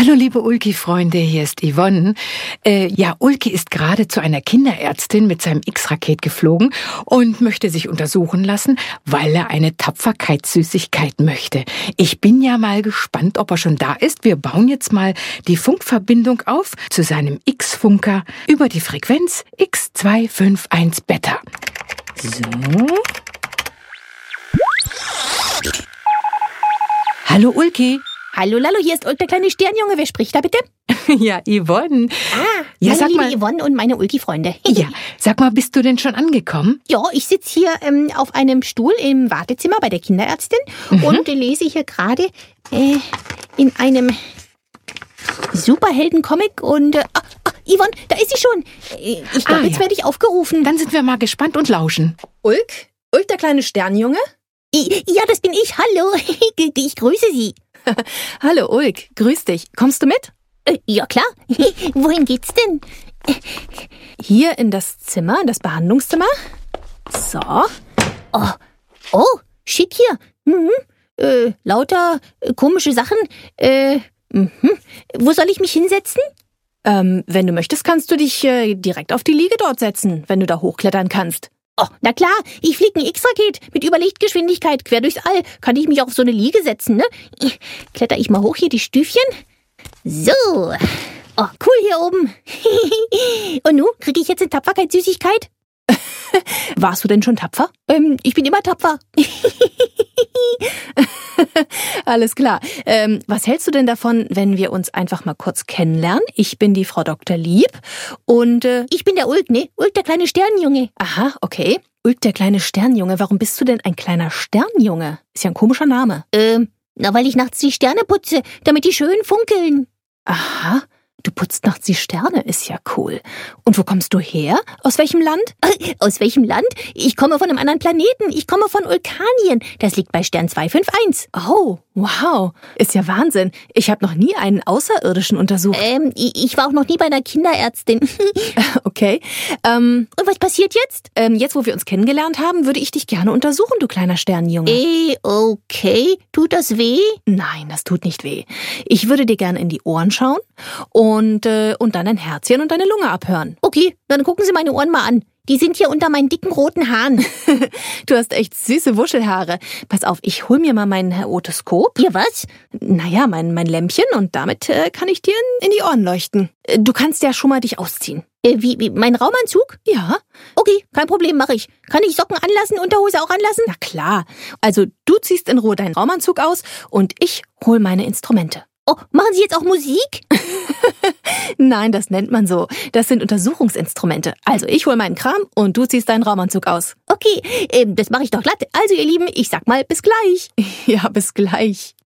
Hallo liebe Ulki-Freunde, hier ist Yvonne. Ulki ist gerade zu einer Kinderärztin mit seinem X-Raket geflogen und möchte sich untersuchen lassen, weil er eine Tapferkeitssüßigkeit möchte. Ich bin ja mal gespannt, ob er schon da ist. Wir bauen jetzt mal die Funkverbindung auf zu seinem X-Funker über die Frequenz X251 Beta. So. Hallo Ulki. Hallo Lalo, hier ist Ulk, der kleine Sternjunge. Wer spricht da bitte? Ja, Yvonne. Ja, meine liebe Yvonne und meine Ulki-Freunde. Ja, sag mal, bist du denn schon angekommen? Ja, ich sitze hier auf einem Stuhl im Wartezimmer bei der Kinderärztin und lese hier gerade in einem Superhelden-Comic und... Yvonne, da ist sie schon. Ich glaube, jetzt werde ich aufgerufen. Dann sind wir mal gespannt und lauschen. Ulk, der kleine Sternjunge? Ja, das bin ich. Hallo. Ich grüße Sie. Hallo Ulk, grüß dich. Kommst du mit? Ja, klar. Wohin geht's denn? Hier in das Zimmer, in das Behandlungszimmer. So. Oh, schick hier. Lauter komische Sachen. Wo soll ich mich hinsetzen? Wenn du möchtest, kannst du dich direkt auf die Liege dort setzen, wenn du da hochklettern kannst. Oh, na klar, ich fliege ein X-Raket mit Überlichtgeschwindigkeit quer durchs All. Kann ich mich auf so eine Liege setzen, ne? Kletter ich mal hoch hier die Stüfchen. So. Oh, cool hier oben. Und nun, kriege ich jetzt eine Tapferkeitssüßigkeit? Warst du denn schon tapfer? Ich bin immer tapfer. Alles klar. Was hältst du denn davon, wenn wir uns einfach mal kurz kennenlernen? Ich bin die Frau Dr. Lieb und... Ich bin der Ulk, ne? Ulk, der kleine Sternjunge. Aha, okay. Ulk, der kleine Sternjunge. Warum bist du denn ein kleiner Sternjunge? Ist ja ein komischer Name. Weil ich nachts die Sterne putze, damit die schön funkeln. Aha. Du putzt nachts die Sterne, ist ja cool. Und wo kommst du her? Aus welchem Land? Aus welchem Land? Ich komme von einem anderen Planeten. Ich komme von Ulkanien. Das liegt bei Stern 251. Oh, wow. Ist ja Wahnsinn. Ich habe noch nie einen Außerirdischen untersucht. Ich war auch noch nie bei einer Kinderärztin. Okay. Und was passiert jetzt? Jetzt, wo wir uns kennengelernt haben, würde ich dich gerne untersuchen, du kleiner Sternjunge. Okay. Tut das weh? Nein, das tut nicht weh. Ich würde dir gerne in die Ohren schauen und dann dein Herzchen und deine Lunge abhören. Okay, dann gucken Sie meine Ohren mal an. Die sind hier unter meinen dicken roten Haaren. Du hast echt süße Wuschelhaare. Pass auf, ich hol mir mal mein Otoskop. Ja, was? Naja, mein Lämpchen und damit kann ich dir in die Ohren leuchten. Du kannst ja schon mal dich ausziehen. Wie, mein Raumanzug? Ja. Okay, kein Problem, mache ich. Kann ich Socken anlassen, Unterhose auch anlassen? Na klar. Also du ziehst in Ruhe deinen Raumanzug aus und ich hol meine Instrumente. Oh, machen Sie jetzt auch Musik? Nein, das nennt man so. Das sind Untersuchungsinstrumente. Also ich hol meinen Kram und du ziehst deinen Raumanzug aus. Okay, das mache ich doch glatt. Also ihr Lieben, ich sag mal bis gleich. Ja, bis gleich.